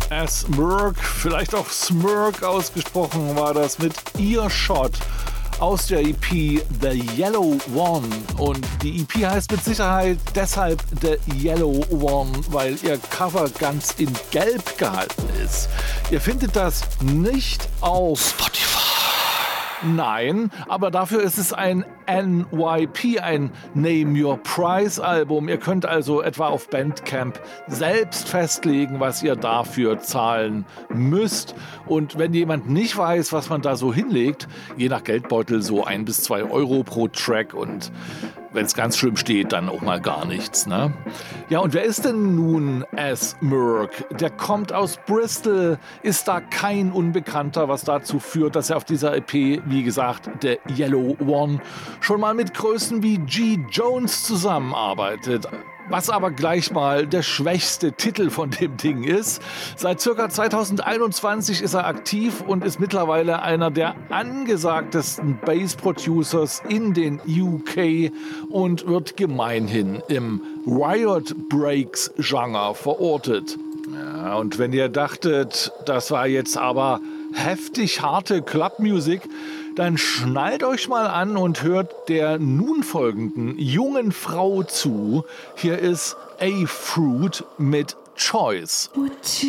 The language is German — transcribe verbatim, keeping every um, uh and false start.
Smirk, vielleicht auch Smirk ausgesprochen, war das mit Earshot aus der E P The Yellow One. Und die E P heißt mit Sicherheit deshalb The Yellow One, weil ihr Cover ganz in Gelb gehalten ist. Ihr findet das nicht auf Spotify. Nein, aber dafür ist es ein N Y P, ein Name Your Price Album. Ihr könnt also etwa auf Bandcamp selbst festlegen, was ihr dafür zahlen müsst. Und wenn jemand nicht weiß, was man da so hinlegt, je nach Geldbeutel so ein bis zwei Euro pro Track und wenn es ganz schlimm steht, dann auch mal gar nichts, ne? Ja, und wer ist denn nun Smirk? Der kommt aus Bristol, ist da kein Unbekannter, was dazu führt, dass er auf dieser E P, wie gesagt, der Yellow One, schon mal mit Größen wie G. Jones zusammenarbeitet. Was aber gleich mal der schwächste Titel von dem Ding ist. Seit ca. zweitausendeinundzwanzig ist er aktiv und ist mittlerweile einer der angesagtesten Bass-Producers in den U K und wird gemeinhin im Riot Breaks-Genre verortet. Ja, und wenn ihr dachtet, das war jetzt aber heftig harte Clubmusik, dann schnallt euch mal an und hört der nun folgenden jungen Frau zu. Hier ist A-Fruit mit Choice. Would you